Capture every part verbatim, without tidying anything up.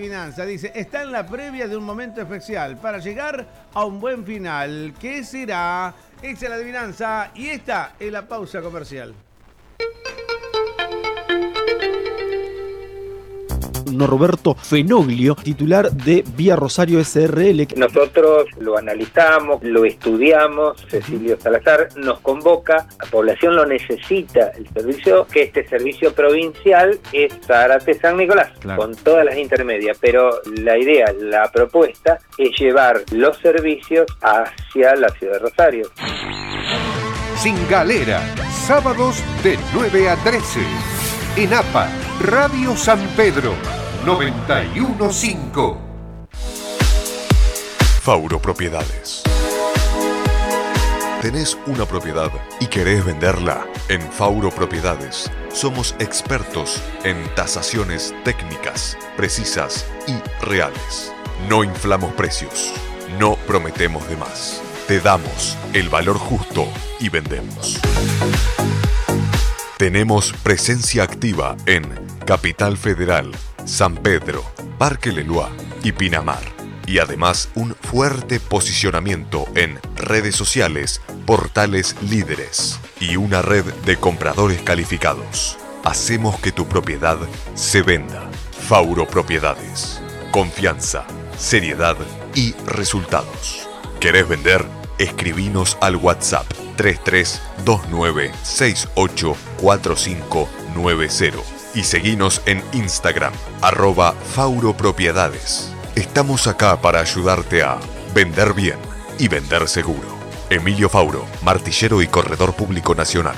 adivinanza. Dice, está en la previa de un momento especial para llegar a un buen final. ¿Qué será? Esa es la adivinanza y esta es la pausa comercial. Norberto Fenoglio, titular de Vía Rosario S R L. Nosotros lo analizamos, lo estudiamos, Cecilio Salazar nos convoca, la población lo necesita, el servicio, que este servicio provincial es Zárate San Nicolás, claro, con todas las intermedias, pero la idea, la propuesta es llevar los servicios hacia la ciudad de Rosario. Sin Galera, sábados de nueve a trece, en A P A, Radio San Pedro, noventa y uno punto cinco. Fauro Propiedades. ¿Tenés una propiedad y querés venderla? En Fauro Propiedades somos expertos en tasaciones técnicas, precisas y reales. No inflamos precios, no prometemos de más. Te damos el valor justo y vendemos. Tenemos presencia activa en Capital Federal, San Pedro, Parque Leloir y Pinamar. Y además un fuerte posicionamiento en redes sociales, portales líderes y una red de compradores calificados. Hacemos que tu propiedad se venda. Fauro Propiedades. Confianza, seriedad y resultados. ¿Querés vender? Escribinos al WhatsApp tres tres dos nueve seis ocho cuatro cinco nueve cero y seguinos en Instagram, arroba Fauro Propiedades. Estamos acá para ayudarte a vender bien y vender seguro. Emilio Fauro, martillero y corredor público nacional.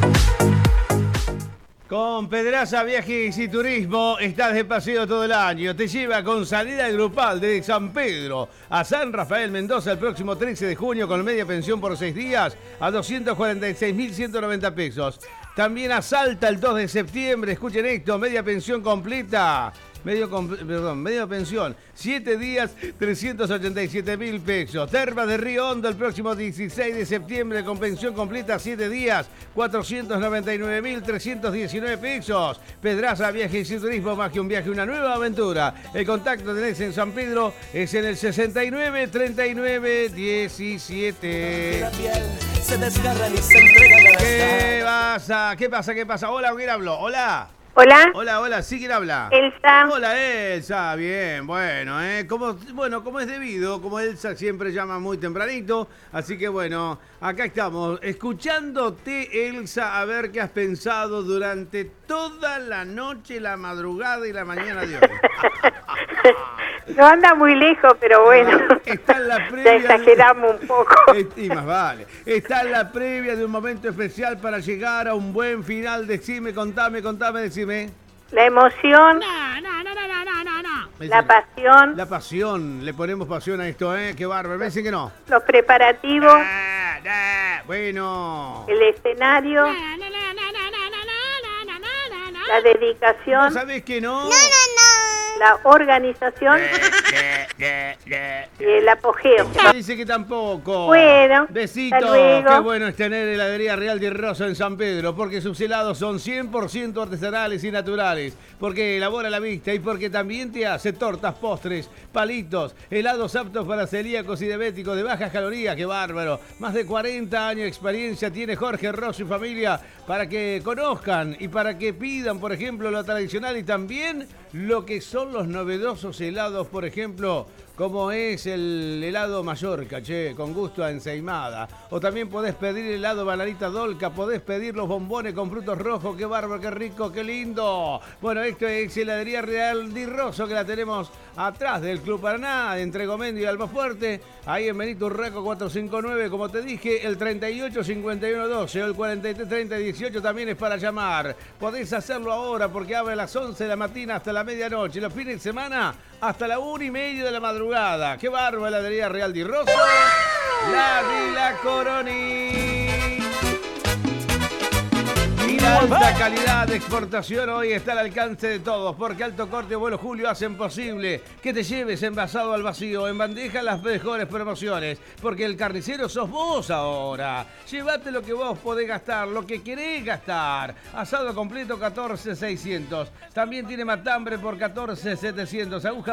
Con Pedraza Viajes y Turismo estás de paseo todo el año. Te lleva con salida grupal de San Pedro a San Rafael Mendoza el próximo trece de junio con media pensión por seis días a doscientos cuarenta y seis mil ciento noventa pesos. También a Salta el dos de septiembre, escuchen esto, media pensión completa. Medio, perdón, medio pensión, siete días, trescientos ochenta y siete mil pesos. Termas de Río Hondo el próximo dieciséis de septiembre con pensión completa, siete días, cuatrocientos noventa y nueve mil trescientos diecinueve pesos. Pedraza Viajes y Turismo, más que un viaje, una nueva aventura. El contacto tenés en San Pedro es en el sesenta y nueve treinta y nueve diecisiete. ¿Qué pasa? ¿Qué pasa? ¿Qué pasa? Hola, ¿quién habló? Hola. Hola. Hola, hola, ¿sí quién habla? Elsa. Hola, Elsa, bien, bueno, ¿eh? Como, bueno, como es debido, como Elsa siempre llama muy tempranito, así que bueno, acá estamos, escuchándote, Elsa, a ver qué has pensado durante toda la noche, la madrugada y la mañana de hoy. No anda muy lejos, pero bueno, está en la previa ya exageramos un poco. Y más vale. Está en la previa de un momento especial para llegar a un buen final. Decime, contame, contame, decime. La emoción. No, no, no, no, no, no, no. La pasión. La pasión. Le ponemos pasión a esto, ¿eh? Qué bárbaro. Me dicen que no. Los preparativos. Ah, ah, bueno. El escenario. No, no, no, no, no, no, no, no, no, no. La dedicación. ¿No sabés que no? No, no, no. La organización. Y el apogeo. Me dice que tampoco. Bueno. Besitos. Qué bueno es tener heladería Real de Rosso en San Pedro, porque sus helados son cien por ciento artesanales y naturales, porque elabora la vista y porque también te hace tortas, postres, palitos, helados aptos para celíacos y diabéticos de bajas calorías. ¡Qué bárbaro! Más de cuarenta años de experiencia tiene Jorge Rosso y familia para que conozcan y para que pidan, por ejemplo, lo tradicional y también lo que son los novedosos helados, por ejemplo, como es el helado Mallorca, che, con gusto a ensaimada. O también podés pedir el helado bananita dolca, podés pedir los bombones con frutos rojos, qué bárbaro, qué rico, qué lindo. Bueno, esto es heladería Real Di Rosso, que la tenemos atrás del Club Paraná, entre Gomendi y Almafuerte, ahí en Benito Urraco cuatrocientos cincuenta y nueve, como te dije, el treinta y ocho cincuenta y uno doce o el cuarenta y tres treinta dieciocho también es para llamar. Podés hacerlo ahora porque abre a las once de la mañana hasta la medianoche, los fines de semana hasta la una y media de la madrugada. ¡Qué bárbaro! Heladería Real Di Rosso, la de la Coroni. Y la alta calidad de exportación hoy está al alcance de todos, porque Alto Corte o Vuelo Julio hacen posible que te lleves envasado al vacío, en bandeja, las mejores promociones, porque el carnicero sos vos ahora. Llévate lo que vos podés gastar, lo que querés gastar. Asado completo catorce mil seiscientos. También tiene matambre por catorce mil setecientos. Aguja